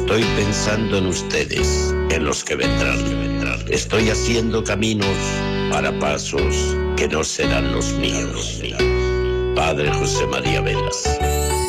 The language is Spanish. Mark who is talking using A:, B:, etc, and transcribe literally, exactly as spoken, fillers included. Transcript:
A: Estoy pensando en ustedes, en los que vendrán. Estoy haciendo caminos para pasos que no serán los míos. Padre José María Velas.